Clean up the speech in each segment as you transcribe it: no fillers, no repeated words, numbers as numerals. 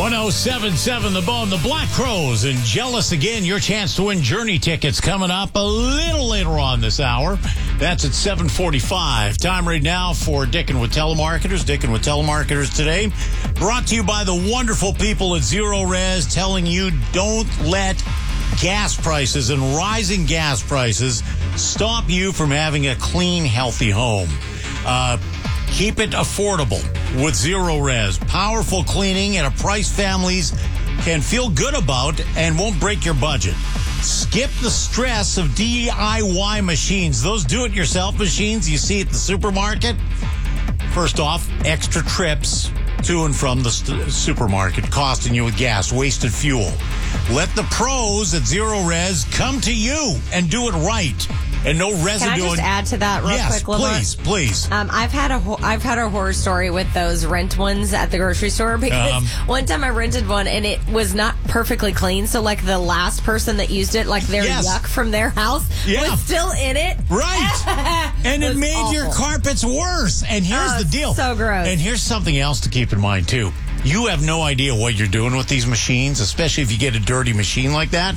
1077 The Bone, the Black Crowes, and Jealous Again. Your chance to win Journey tickets coming up a little later on this hour. That's at 7:45. Time right now for Dickin' with Telemarketers. Dickin' with Telemarketers today. Brought to you by the wonderful people at Zero Res, telling you don't let gas prices and rising gas prices stop you from having a clean, healthy home. Keep it affordable with Zero Res. Powerful cleaning at a price families can feel good about and won't break your budget. Skip the stress of DIY machines. Those do-it-yourself machines you see at the supermarket. First off, extra trips to and from the supermarket costing you with gas, wasted fuel. Let the pros at Zero Res come to you and do it right. And no residue. Can I just add to that real quick, Lamont? Yes, please. I've had a horror story with those rent ones at the grocery store because one time I rented one and it was not perfectly clean. So like the last person that used it, like their yuck from their house was still in it. Right. And it made awful. Your carpets worse. And here's the deal. So gross. And here's something else to keep in mind too. You have no idea what you're doing with these machines, especially if you get a dirty machine like that.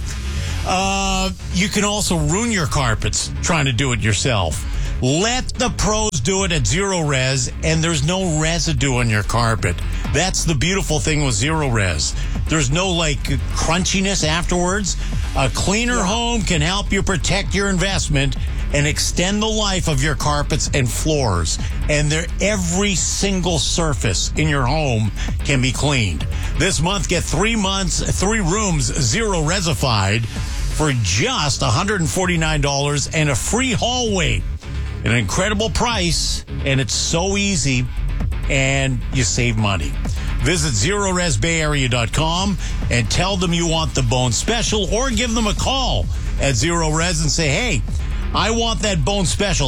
You can also ruin your carpets trying to do it yourself. Let the pros do it at Zero Res, and there's no residue on your carpet. That's the beautiful thing with Zero Res. There's no, crunchiness afterwards. A cleaner home can help you protect your investment and extend the life of your carpets and floors. And every single surface in your home can be cleaned. This month, get 3 rooms, Zero Resified for just $149 and a free hallway. An incredible price, and it's so easy, and you save money. Visit ZeroResBayArea.com and tell them you want the bone special, or give them a call at Zero Res and say, hey, I want that bone special.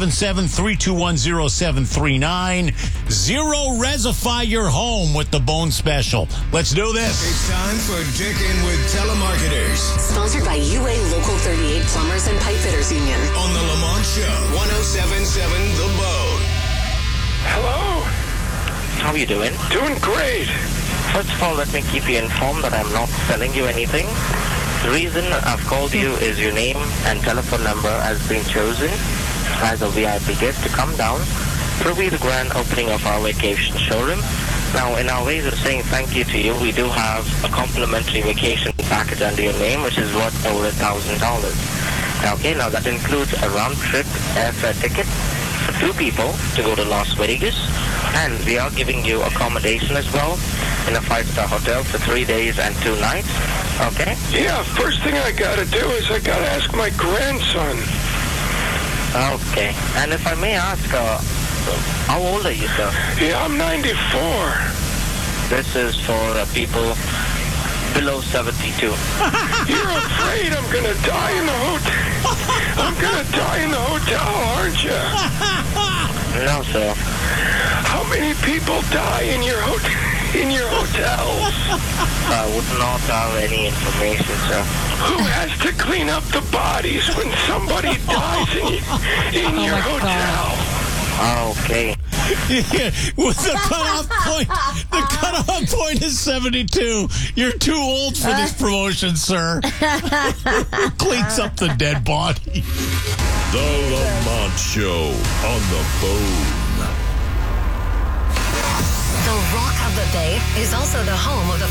877-321-0739. Zero Resify your home with the bone special. Let's do this. It's time for Dickin' with Telemarketers. Sponsored by UA Local 38 Plumbers and Pipe Fitters Union. On the Lamont Show, 1077 The Bone. Hello. How are you doing? Doing great. First of all, let me keep you informed that I'm not selling you anything. The reason I've called you is your name and telephone number has been chosen as a VIP gift to come down to be the grand opening of our vacation showroom. Now, in our ways of saying thank you to you, we do have a complimentary vacation package under your name, which is worth over $1,000. Okay, now that includes a round-trip airfare ticket for 2 people to go to Las Vegas, and we are giving you accommodation as well in a 5-star hotel for 3 days and 2 nights. Okay? Yeah, first thing I gotta do is I gotta ask my grandson. Okay. And if I may ask, how old are you, sir? Yeah, I'm 94. This is for people below 72. You're afraid I'm gonna die in the hotel? I'm gonna die in the hotel, aren't you? No, sir. How many people die in your hotel? In your hotels? I would not have any information, sir. Who has to clean up the bodies when somebody dies in your hotel? Okay. Yeah, with the cutoff point is 72. You're too old for this promotion, sir. Who cleans up the dead body? The Lamont Show on the Bone. The Rock of the Bay is also the home of the